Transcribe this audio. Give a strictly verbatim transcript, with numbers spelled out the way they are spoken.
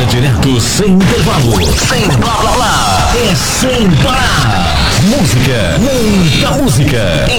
direto, sem intervalo, sem blá blá blá. É sem parar. Música, muita música.